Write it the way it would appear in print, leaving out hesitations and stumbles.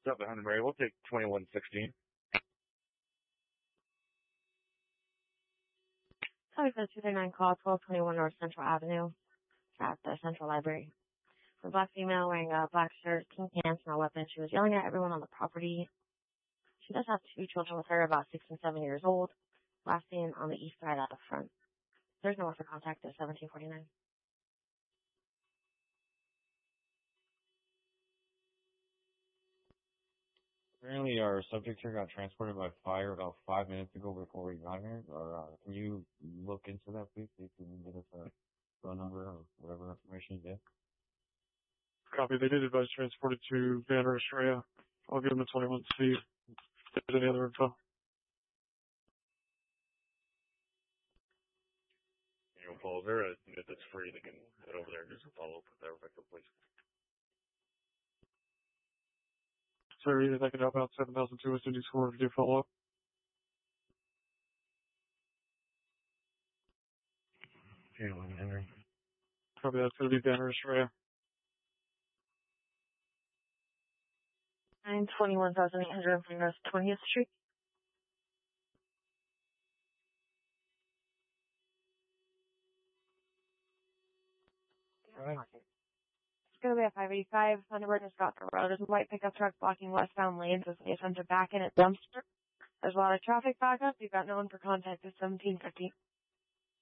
up at Huntington. We'll take 2116. Sorry for the 239 call, 1221 North Central Avenue at the Central Library. A black female wearing a black shirt, pink pants, and a weapon. She was yelling at everyone on the property. She does have 2 children with her, about 6 and 7 years old. Last seen on the east side at the front. There's no other contact at 1749. Apparently our subject here got transported by fire about 5 minutes ago before we got here. Or can you look into that, please? See if you can get us a phone number or whatever information you get. Copy. They did advise transported to Banner, Australia. I'll give them a 21 to see if there's any other info. You'll follow her. If it's free, they can head over there and just follow up with that respective place. Sir, either they can help out 7002 West Indies 4 if you do follow up. Henry. Copy. That's going to be Banner, Australia. 921,800 North 20th Street. Alright. It's going to be a 585. Thunderbird has got the road. There's a white pickup truck blocking westbound lanes with the offender back in at dumpster. There's a lot of traffic backup. You've got no one for contact at 1750.